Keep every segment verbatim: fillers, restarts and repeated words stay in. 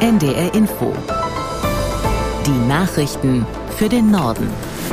N D R Info. Die Nachrichten für den Norden.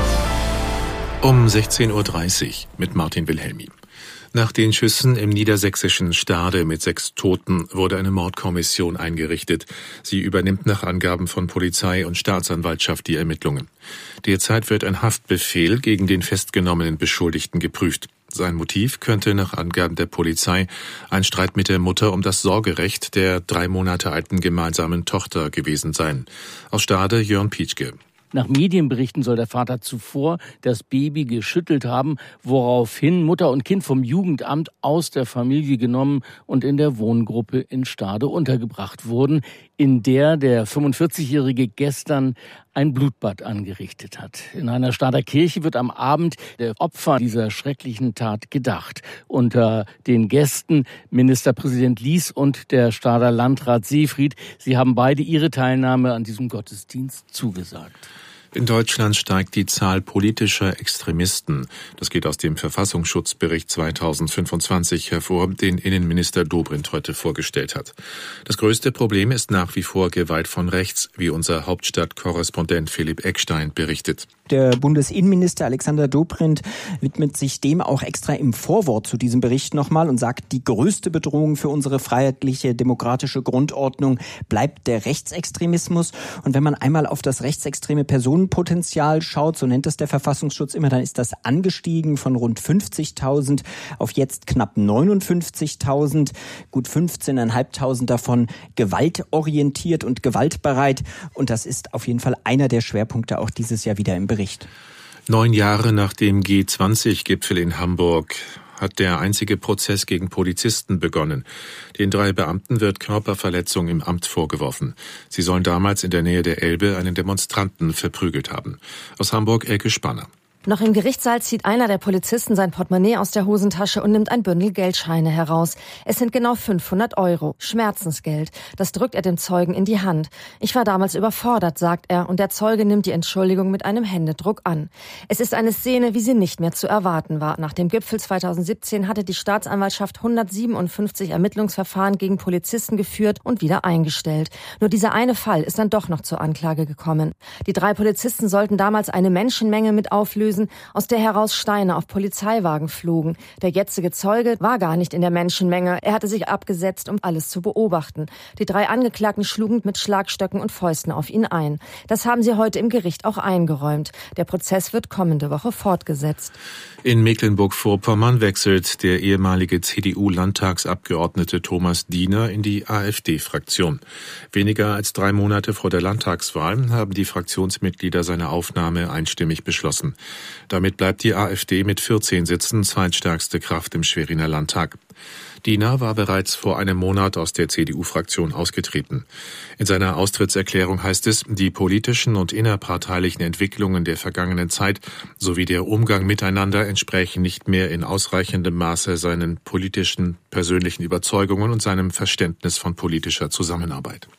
Um sechzehn Uhr dreißig mit Martin Wilhelmi. Nach den Schüssen im niedersächsischen Stade mit sechs Toten wurde eine Mordkommission eingerichtet. Sie übernimmt nach Angaben von Polizei und Staatsanwaltschaft die Ermittlungen. Derzeit wird ein Haftbefehl gegen den festgenommenen Beschuldigten geprüft. Sein Motiv könnte nach Angaben der Polizei ein Streit mit der Mutter um das Sorgerecht der drei Monate alten gemeinsamen Tochter gewesen sein. Aus Stade Jörn Pietschke. Nach Medienberichten soll der Vater zuvor das Baby geschüttelt haben, woraufhin Mutter und Kind vom Jugendamt aus der Familie genommen und in der Wohngruppe in Stade untergebracht wurden, in der der fünfundvierzigjährige gestern ein Blutbad angerichtet hat. In einer Stader Kirche wird am Abend der Opfer dieser schrecklichen Tat gedacht. Unter den Gästen Ministerpräsident Lies und der Stader Landrat Seefried. Sie haben beide ihre Teilnahme an diesem Gottesdienst zugesagt. In Deutschland steigt die Zahl politischer Extremisten. Das geht aus dem Verfassungsschutzbericht zweitausendfünfundzwanzig hervor, den Innenminister Dobrindt heute vorgestellt hat. Das größte Problem ist nach wie vor Gewalt von rechts, wie unser Hauptstadtkorrespondent Philipp Eckstein berichtet. Der Bundesinnenminister Alexander Dobrindt widmet sich dem auch extra im Vorwort zu diesem Bericht nochmal und sagt, die größte Bedrohung für unsere freiheitliche, demokratische Grundordnung bleibt der Rechtsextremismus. Und wenn man einmal auf das rechtsextreme Personenpotenzial schaut, so nennt es der Verfassungsschutz immer, dann ist das angestiegen von rund fünfzigtausend auf jetzt knapp neunundfünfzigtausend. Gut fünfzehntausendfünfhundert davon gewaltorientiert und gewaltbereit. Und das ist auf jeden Fall einer der Schwerpunkte auch dieses Jahr wieder im Bericht. Neun Jahre nach dem G zwanzig Gipfel in Hamburg hat der einzige Prozess gegen Polizisten begonnen. Den drei Beamten wird Körperverletzung im Amt vorgeworfen. Sie sollen damals in der Nähe der Elbe einen Demonstranten verprügelt haben. Aus Hamburg Elke Spanner. Noch im Gerichtssaal zieht einer der Polizisten sein Portemonnaie aus der Hosentasche und nimmt ein Bündel Geldscheine heraus. Es sind genau fünfhundert Euro. Schmerzensgeld. Das drückt er dem Zeugen in die Hand. Ich war damals überfordert, sagt er, und der Zeuge nimmt die Entschuldigung mit einem Händedruck an. Es ist eine Szene, wie sie nicht mehr zu erwarten war. Nach dem Gipfel zweitausendsiebzehn hatte die Staatsanwaltschaft hundertsiebenundfünfzig Ermittlungsverfahren gegen Polizisten geführt und wieder eingestellt. Nur dieser eine Fall ist dann doch noch zur Anklage gekommen. Die drei Polizisten sollten damals eine Menschenmenge mit auflösen, aus der heraus Steine auf Polizeiwagen flogen. Der jetzige Zeuge war gar nicht in der Menschenmenge. Er hatte sich abgesetzt, um alles zu beobachten. Die drei Angeklagten schlugen mit Schlagstöcken und Fäusten auf ihn ein. Das haben sie heute im Gericht auch eingeräumt. Der Prozess wird kommende Woche fortgesetzt. In Mecklenburg-Vorpommern wechselt der ehemalige C D U-Landtagsabgeordnete Thomas Diener in die AfD-Fraktion. Weniger als drei Monate vor der Landtagswahl haben die Fraktionsmitglieder seine Aufnahme einstimmig beschlossen. Damit bleibt die AfD mit vierzehn Sitzen zweitstärkste Kraft im Schweriner Landtag. Diener war bereits vor einem Monat aus der C D U-Fraktion ausgetreten. In seiner Austrittserklärung heißt es, die politischen und innerparteilichen Entwicklungen der vergangenen Zeit sowie der Umgang miteinander entsprächen nicht mehr in ausreichendem Maße seinen politischen, persönlichen Überzeugungen und seinem Verständnis von politischer Zusammenarbeit.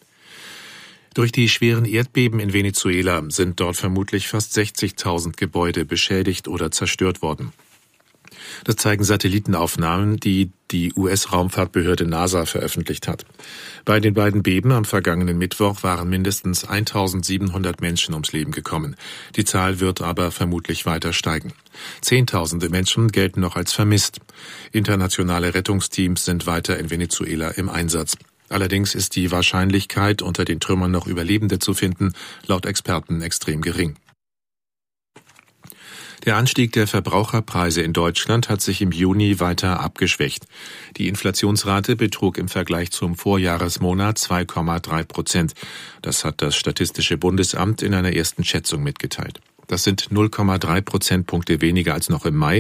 Durch die schweren Erdbeben in Venezuela sind dort vermutlich fast sechzigtausend Gebäude beschädigt oder zerstört worden. Das zeigen Satellitenaufnahmen, die die U S-Raumfahrtbehörde NASA veröffentlicht hat. Bei den beiden Beben am vergangenen Mittwoch waren mindestens eintausendsiebenhundert Menschen ums Leben gekommen. Die Zahl wird aber vermutlich weiter steigen. Zehntausende Menschen gelten noch als vermisst. Internationale Rettungsteams sind weiter in Venezuela im Einsatz. Allerdings ist die Wahrscheinlichkeit, unter den Trümmern noch Überlebende zu finden, laut Experten extrem gering. Der Anstieg der Verbraucherpreise in Deutschland hat sich im Juni weiter abgeschwächt. Die Inflationsrate betrug im Vergleich zum Vorjahresmonat zwei Komma drei Prozent. Das hat das Statistische Bundesamt in einer ersten Schätzung mitgeteilt. Das sind null Komma drei Prozentpunkte weniger als noch im Mai.